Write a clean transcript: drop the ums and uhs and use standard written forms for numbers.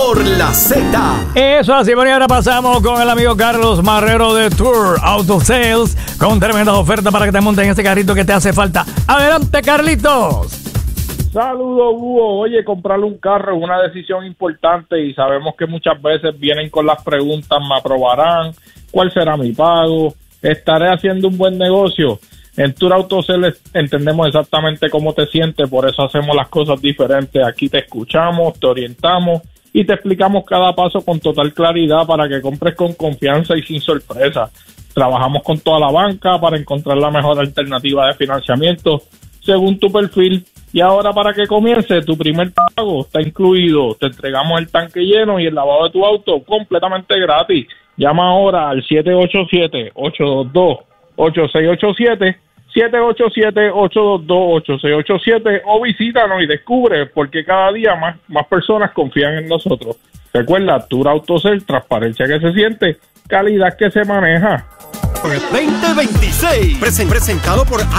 por la Z. Eso así, bueno, y ahora pasamos con el amigo Carlos Marrero de Tour Auto Sales con tremendas ofertas para que te monten en ese carrito que te hace falta. Adelante, Carlitos. Saludos, Hugo. Oye, comprarle un carro es una decisión importante y sabemos que muchas veces vienen con las preguntas: ¿me aprobarán? ¿Cuál será mi pago? ¿Estaré haciendo un buen negocio? En Tour Auto Sales entendemos exactamente cómo te sientes, por eso hacemos las cosas diferentes. Aquí te escuchamos, te orientamos y te explicamos cada paso con total claridad para que compres con confianza y sin sorpresa. Trabajamos con toda la banca para encontrar la mejor alternativa de financiamiento según tu perfil. Y ahora, para que comience, tu primer pago está incluido. Te entregamos el tanque lleno y el lavado de tu auto completamente gratis. Llama ahora al 787-822-8687, 787-822-8687 o visítanos y descubre por qué cada día más personas confían en nosotros. Recuerda, Tour Auto Sales, transparencia que se siente, calidad que se maneja. 2026, presentado por